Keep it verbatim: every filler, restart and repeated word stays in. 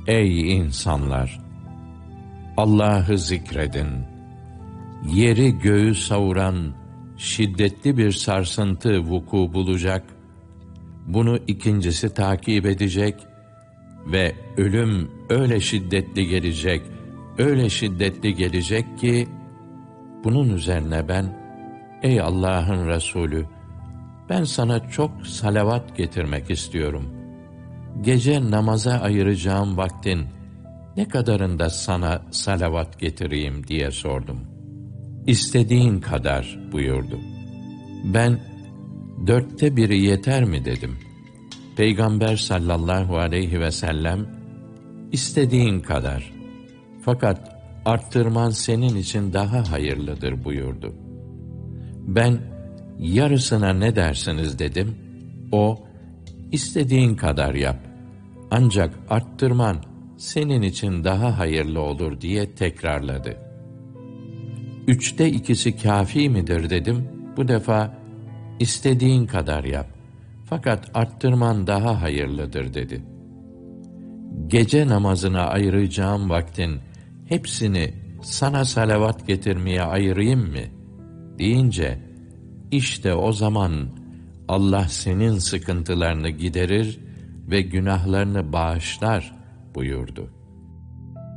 Ey insanlar! Allah'ı zikredin. Yeri göğü savuran şiddetli bir sarsıntı vuku bulacak. Bunu ikincisi takip edecek ve ölüm öyle şiddetli gelecek, öyle şiddetli gelecek ki, bunun üzerine ben, ey Allah'ın Resulü, ben sana çok salavat getirmek istiyorum. Gece namaza ayıracağım vaktin ne kadarında sana salavat getireyim diye sordum. İstediğin kadar buyurdu. Ben, dörtte biri yeter mi dedim. Peygamber sallallahu aleyhi ve sellem, istediğin kadar, fakat arttırman senin için daha hayırlıdır buyurdu. Ben, yarısına ne dersiniz dedim. O, istediğin kadar yap, ancak arttırman senin için daha hayırlı olur diye tekrarladı. Üçte ikisi kâfi midir dedim. Bu defa, istediğin kadar yap, fakat arttırman daha hayırlıdır dedi. Gece namazına ayıracağım vaktin hepsini sana salavat getirmeye ayırayım mı deyince, işte o zaman Allah senin sıkıntılarını giderir ve günahlarını bağışlar buyurdu.